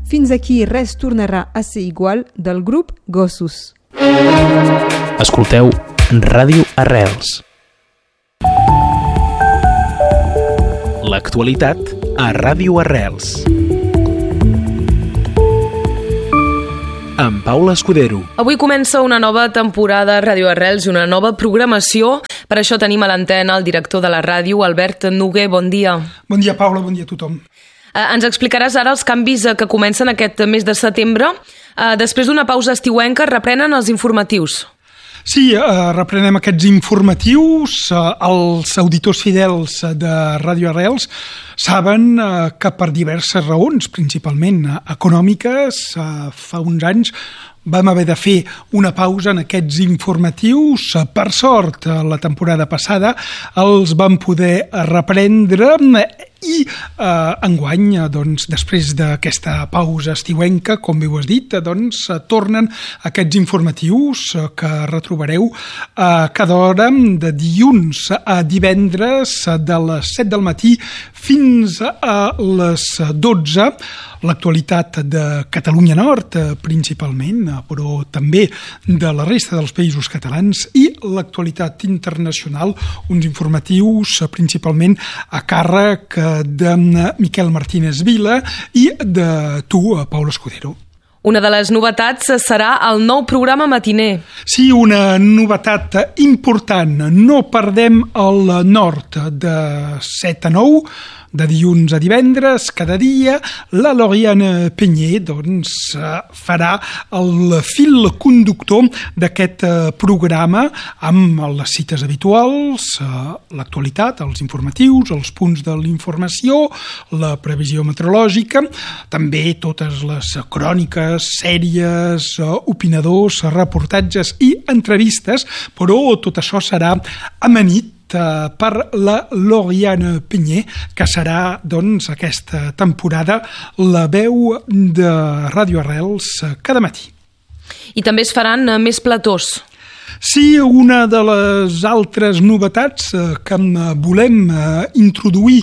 Fins aquí res tornarà a ser igual del grup Gossos. Escolteu Ràdio Arrels. L'actualitat a Ràdio Arrels. Amb Paula Escudero. Avui comença una nova temporada a Ràdio Arrels i una nova programació. Per això tenim a l'antena el director de la ràdio, Albert Noguer. Bon dia. Bon dia, Paula. Bon dia a tothom. Ens explicaràs ara els canvis que comencen aquest mes de setembre. Després d'una pausa estiuenca reprenen els informatius. Sí, reprenem aquests informatius. Els auditors fidels de Ràdio Arrels saben que per diverses raons, principalment econòmiques, fa uns anys vam haver de fer una pausa en aquests informatius. Per sort, la temporada passada els vam poder reprendre i enguany, doncs, després d'aquesta pausa estiuenca, com bé ho has dit, doncs, tornen aquests informatius que retrobareu cada hora de dilluns a divendres de les 7 del matí fins a les 12. L'actualitat de Catalunya Nord, principalment, però també de la resta dels països catalans, i l'actualitat internacional, uns informatius principalment a càrrec de Miquel Martínez Vila i de tu, Paula Escudero. Una de les novetats serà el nou programa matiner. Sí, una novetat important. No perdem el nord de 7 a 9, de dilluns a divendres, cada dia. La Lauriane Penyer doncs, farà el fil conductor d'aquest programa amb les cites habituals, l'actualitat, els informatius, els punts de l'informació, la previsió meteorològica, també totes les cròniques, sèries, opinadors, reportatges i entrevistes, però tot això serà amanit per la Lauriane Penyer, que serà, doncs, aquesta temporada la veu de Ràdio Arrels cada matí. I també es faran més platós. Sí, una de les altres novetats que volem introduir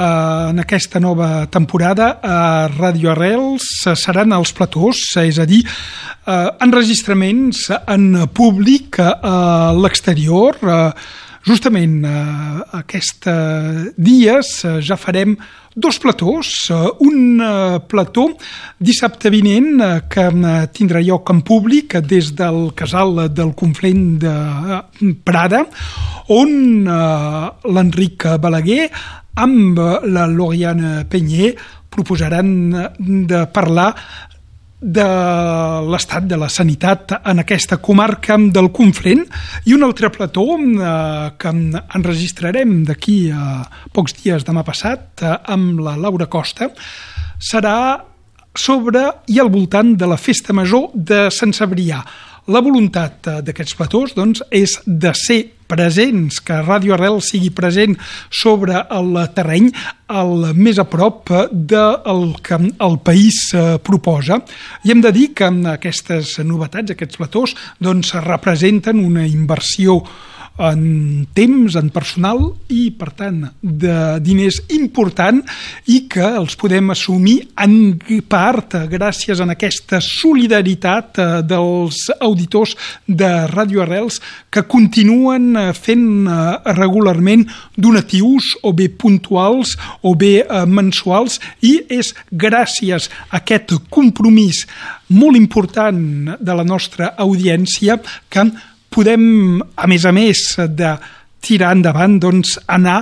en aquesta nova temporada a Ràdio Arrels seran els platós, és a dir, enregistraments en públic a l'exterior. Justament aquests dies ja farem 2 platós. Un plató dissabte vinent que tindrà lloc en públic des del Casal del Conflent de Prada, on l'Enric Balaguer amb la Lauriane Penyer proposaran de parlar de l'estat de la sanitat en aquesta comarca del Conflent, i un altre plató que enregistrarem d'aquí a pocs dies, demà passat, amb la Laura Costa, serà sobre i al voltant de la Festa Major de Sant Cebrià. La voluntat d'aquests platós, doncs, és de ser presents, que Ràdio Arrels sigui present sobre el terreny, el més a prop del que el país proposa. I hem de dir que aquestes novetats, aquests platós, doncs, representen una inversió en temps, en personal i, per tant, de diners important, i que els podem assumir en part gràcies a aquesta solidaritat dels auditors de Ràdio Arrels, que continuen fent regularment donatius, o bé puntuals o bé mensuals, i és gràcies a aquest compromís molt important de la nostra audiència que podem, a més de tirar endavant, doncs, anar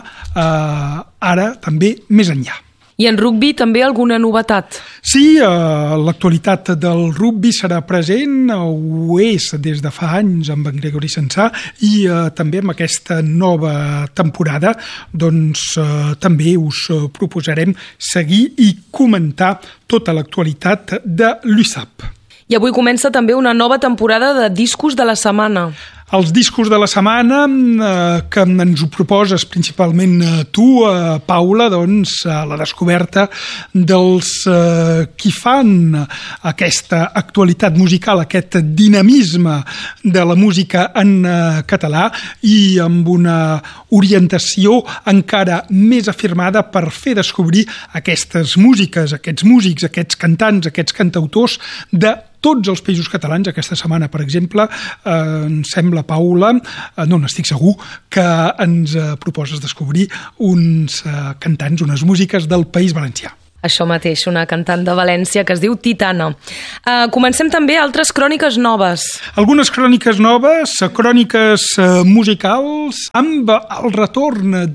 ara també més enllà. I en rugbi també alguna novetat? Sí, l'actualitat del rugbi serà present, ho és des de fa anys amb en Gregori Sensà, i també amb aquesta nova temporada doncs també us proposarem seguir i comentar tota l'actualitat de l'USAP. I avui comença també una nova temporada de Discos de la Setmana. els discos de la setmana, que ens ho proposes principalment tu, Paula, doncs la descoberta dels qui fan aquesta actualitat musical, aquest dinamisme de la música en català i amb una orientació encara més afirmada per fer descobrir aquestes músiques, aquests músics, aquests cantants, aquests cantautors de tots els països catalans. Aquesta setmana, per exemple, em sembla, Paula, n'estic segur, que ens proposes descobrir uns cantants, unes músiques del País Valencià. Això mateix, una cantant de València que es diu Titana. Comencem també altres cròniques noves. Algunes cròniques noves, cròniques musicals, amb el retorn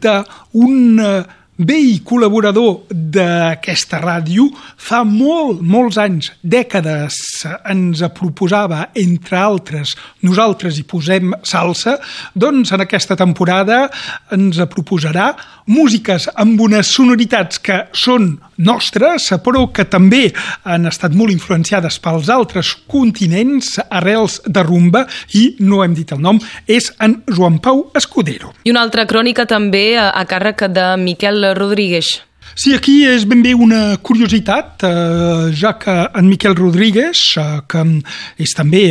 d'un vell col·laborador d'aquesta ràdio. Fa molts anys, dècades, ens proposava, entre altres, nosaltres hi posem salsa, doncs en aquesta temporada ens proposarà músiques amb unes sonoritats que són nostres, però que també han estat molt influenciades pels altres continents, arrels de rumba, i no hem dit el nom, és en Joan Pau Escudero. I una altra crònica també a càrrec de Miquel Rodríguez. Sí, aquí és ben bé una curiositat, ja que en Miquel Rodríguez, que és també,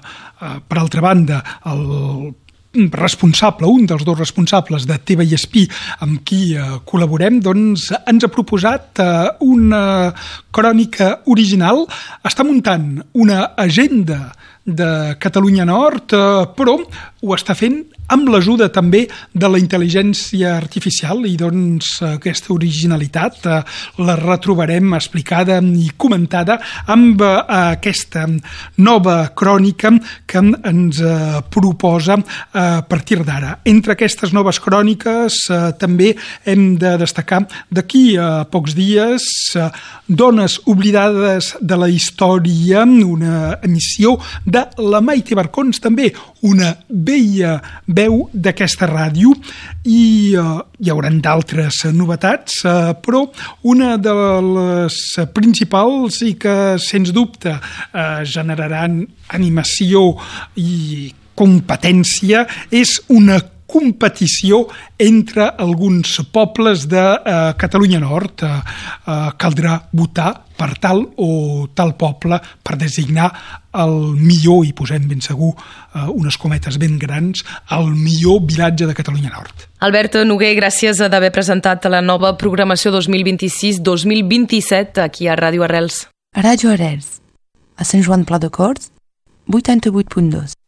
per altra banda, el responsable, un dels dos responsables de Teva i Espí amb qui col·laborem, doncs ens ha proposat una crònica original. Està muntant una agenda de Catalunya Nord, però ho està fent amb l'ajuda també de la intel·ligència artificial, i doncs aquesta originalitat la retrobarem explicada i comentada amb aquesta nova crònica que ens proposa a partir d'ara. Entre aquestes noves cròniques també hem de destacar d'aquí a pocs dies Dones oblidades de la història, una emissió de la Maite Barcons, també una vella veu d'aquesta ràdio, i hi haurà d'altres novetats, però una de les principals i que sens dubte generaran animació i competència és una competició entre alguns pobles de Catalunya Nord. Caldrà votar per tal o tal poble per designar el millor, i posem ben segur unes cometes ben grans, el millor vilatge de Catalunya Nord. Albert Noguer, gràcies d'haver presentat la nova programació 2026-2027 aquí a Ràdio Arrels. Ràdio Arrels, a Sant Joan Pla de Corts, 88.2.